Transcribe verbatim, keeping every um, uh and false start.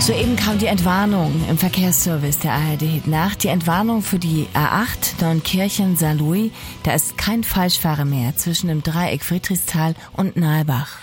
Soeben kam die Entwarnung im Verkehrsservice der A R D nach. Die Entwarnung für die A acht Dornkirchen-Saarlouis. Da ist kein Falschfahrer mehr zwischen dem Dreieck Friedrichsthal und Nalbach.